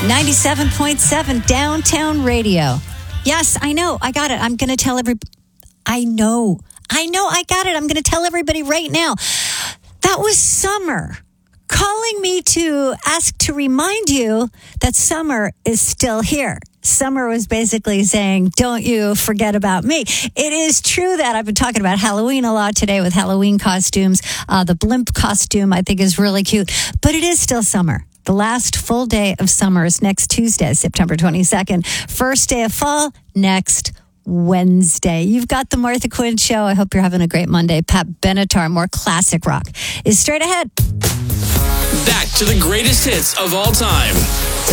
97.7 Downtown Radio. Yes, I know. I got it. I'm going to tell everybody. I know. I got it. I'm going to tell everybody right now. That was Summer calling me to ask to remind you that summer is still here. Summer was basically saying, don't you forget about me. It is true that I've been talking about Halloween a lot today with Halloween costumes. The blimp costume, I think, is really cute. But it is still summer. The last full day of summer is next Tuesday, September 22nd. First day of fall, next Wednesday. You've got the Martha Quinn Show. I hope you're having a great Monday. Pat Benatar, more classic rock, is straight ahead. Back to the greatest hits of all time.